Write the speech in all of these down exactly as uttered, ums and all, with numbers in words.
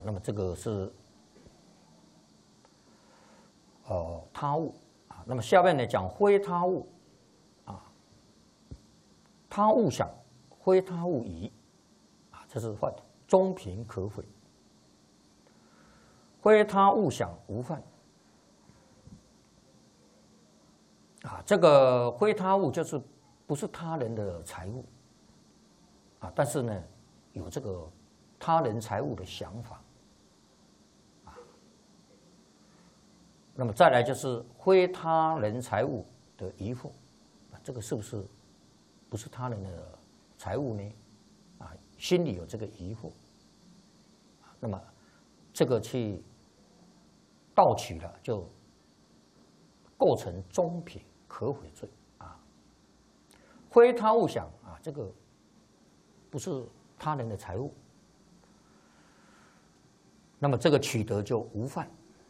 那么这个是呃他物啊。那么下面呢讲非他物啊，他物想，非他物疑啊，这是犯，中平可悔。非他物想无犯啊，这个非他物就是不是他人的财物啊，但是呢有这个他人财物的想法。那么再来就是非他人财物的疑惑，这个是不是不是他人的财物呢？啊，心里有这个疑惑，那么这个去盗取了，就构成中品可悔罪啊。非他物想啊，这个不是他人的财物，那么这个取得就无犯。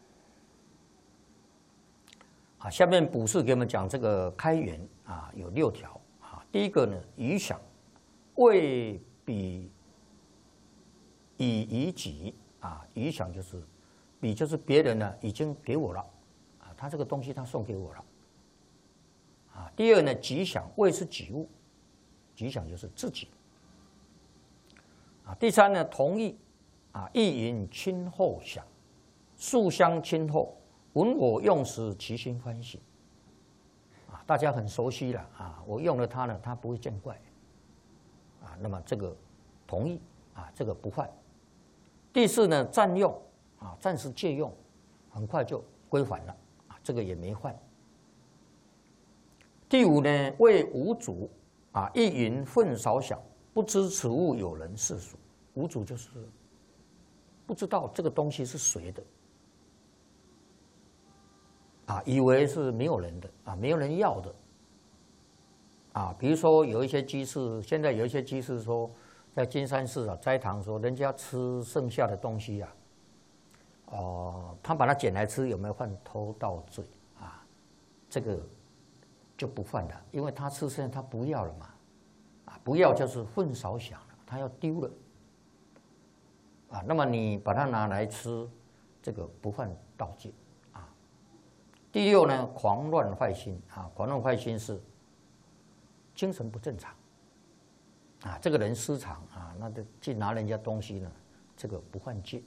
啊，下面卜筮给我们讲这个开元啊，有六条啊。第一个呢，余想未彼以遗己啊，余想就是彼就是别人呢已经给我了啊，他这个东西他送给我了啊。第二呢，己想未是己物，己想就是自己啊。第三呢，同意啊，意淫亲厚想，素相亲厚。闻我用时，其心欢喜，啊，大家很熟悉了啊。我用了它呢，它不会见怪，啊，那么这个同意啊，这个不犯。第四呢，占用啊，暂时借用，很快就归还了啊，这个也没犯。第五呢，为无主啊，一云愤少想，不知此物有人是属。无主就是不知道这个东西是谁的。啊，以为是没有人的啊，没有人要的啊。比如说有一些居士，现在有一些居士说，在金山寺啊斋堂说，人家吃剩下的东西啊，哦、呃，他把它捡来吃，有没有犯偷盗罪啊？这个就不犯了，因为他吃剩他不要了嘛，啊，不要就是愤少想了，他要丢了啊。那么你把它拿来吃，这个不犯盗戒。第六呢，狂乱坏心啊，狂乱坏心是精神不正常啊，这个人失常啊，那就去拿人家东西呢，这个不犯戒。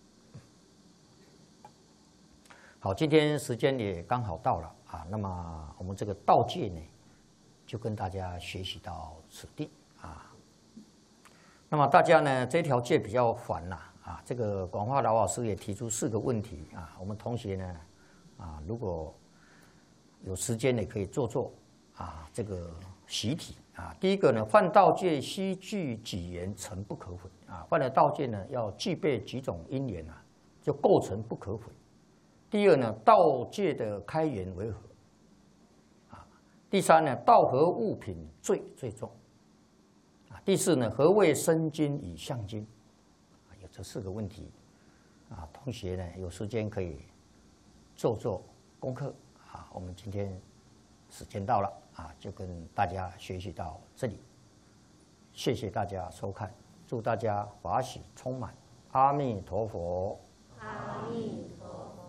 好，今天时间也刚好到了啊，那么我们这个道戒呢，就跟大家学习到此地啊。那么大家呢，这条戒比较烦呐啊，这个广化老老师也提出四个问题啊，我们同学呢。啊，如果有时间也可以做做啊，这个习题啊。第一个呢，犯道戒须具几缘，成不可悔啊。犯了道戒呢，要具备几种因缘啊，就构成不可悔。第二呢，道戒的开源为何？啊，第三呢，道合物品罪最重啊。第四呢，何谓身金与相金？啊，有这四个问题啊，同学呢有时间可以做做功课啊，我们今天时间到了啊，就跟大家学习到这里，谢谢大家收看，祝大家法喜充满，阿弥陀佛。 阿弥。